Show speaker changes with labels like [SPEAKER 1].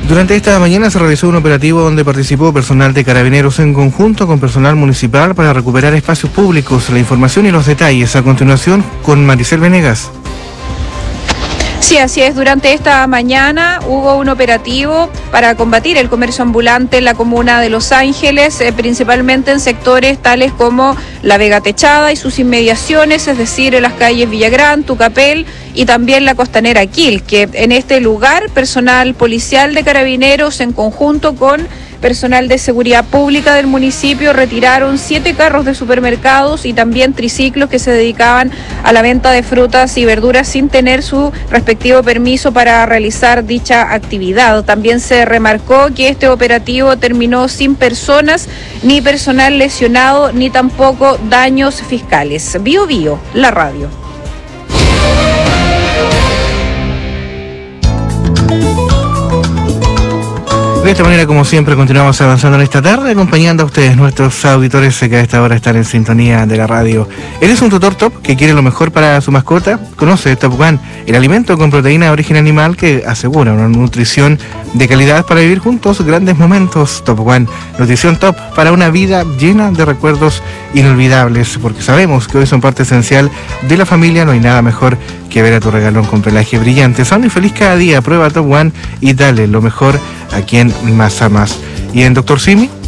[SPEAKER 1] Durante esta mañana se realizó un operativo donde participó personal de Carabineros en conjunto con personal municipal para recuperar espacios públicos. La información y los detalles a continuación con Maricel Venegas.
[SPEAKER 2] Sí, así es. Durante esta mañana hubo un operativo para combatir el comercio ambulante en la comuna de Los Ángeles, principalmente en sectores tales como La Vega Techada y sus inmediaciones, es decir, en las calles Villagrán, Tucapel y también la Costanera Quil, que en este lugar personal policial de Carabineros en conjunto con personal de seguridad pública del municipio retiraron 7 carros de supermercados y también triciclos que se dedicaban a la venta de frutas y verduras sin tener su respectivo permiso para realizar dicha actividad. También se remarcó que este operativo terminó sin personas ni personal lesionado ni tampoco daños fiscales. Bio Bio, la radio.
[SPEAKER 1] De esta manera, como siempre, continuamos avanzando en esta tarde, acompañando a ustedes, nuestros auditores que a esta hora están en sintonía de la radio. ¿Eres un tutor top que quiere lo mejor para su mascota? Conoce Top One, el alimento con proteína de origen animal que asegura una nutrición de calidad para vivir juntos grandes momentos. Top One, nutrición top para una vida llena de recuerdos inolvidables, porque sabemos que hoy son parte esencial de la familia. No hay nada mejor que ver a tu regalón con pelaje brillante, sano y feliz cada día. Prueba Top One y dale lo mejor a quien más amas. Y en Dr. Simi